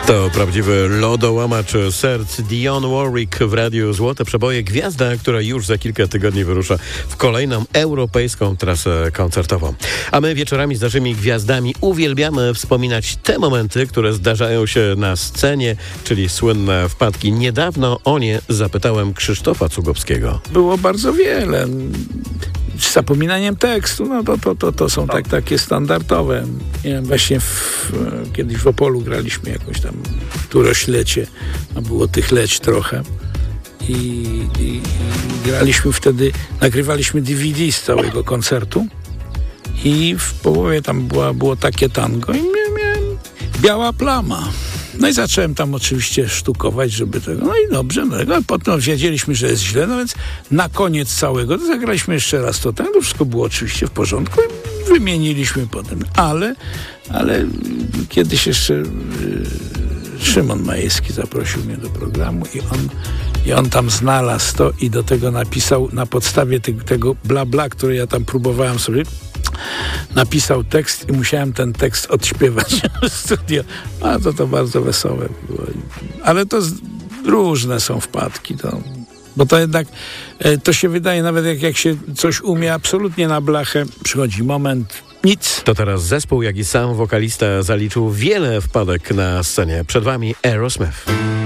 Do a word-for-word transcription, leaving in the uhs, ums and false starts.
To prawdziwy lodołamacz serc. Dionne Warwick w radiu Złote Przeboje. Gwiazda, która już za kilka tygodni wyrusza w kolejną europejską trasę koncertową. A my wieczorami z naszymi gwiazdami uwielbiamy wspominać te momenty, które zdarzają się na scenie, czyli słynne wpadki. Niedawno o nie zapytałem Krzysztofa Cugowskiego. Było bardzo wiele. Z zapominaniem tekstu, no to, to, to, to są tak, takie standardowe. Nie wiem, właśnie w, kiedyś w Opolu graliśmy jakąś tam któreś lecie, a było tych leć trochę. I, i, i graliśmy wtedy, nagrywaliśmy D V D z całego koncertu i w połowie tam była, było takie tango i miałem biała plama. No i zacząłem tam oczywiście sztukować, żeby tego, no i dobrze, no i potem wiedzieliśmy, że jest źle, no więc na koniec całego to zagraliśmy jeszcze raz to, tak, to wszystko było oczywiście w porządku i wymieniliśmy potem, ale, ale kiedyś jeszcze yy, Szymon Majewski zaprosił mnie do programu i on, i on tam znalazł to i do tego napisał na podstawie te, tego bla bla, który ja tam próbowałem sobie, napisał tekst i musiałem ten tekst odśpiewać w studio. A to to bardzo wesołe było. Ale to z, różne są wpadki. To, bo to jednak, to się wydaje, nawet jak, jak się coś umie absolutnie na blachę, przychodzi moment, nic. To teraz zespół, jak i sam wokalista zaliczył wiele wpadek na scenie. Przed wami Aerosmith.